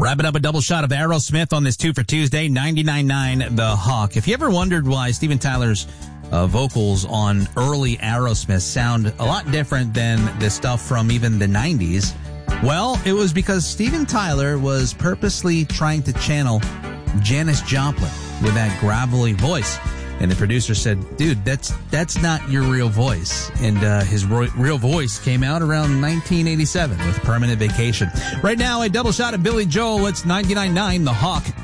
Wrapping up a double shot of Aerosmith on this 2 for Tuesday, 99.9 The Hawk. If you ever wondered why Steven Tyler's vocals on early Aerosmith sound a lot different than the stuff from even the 90s, well, it was because Steven Tyler was purposely trying to channel Janis Joplin with that gravelly voice. And the producer said, dude, that's not your real voice. And his real voice came out around 1987 with Permanent Vacation. Right now, a double shot of Billy Joel. It's 99.9 The Hawk.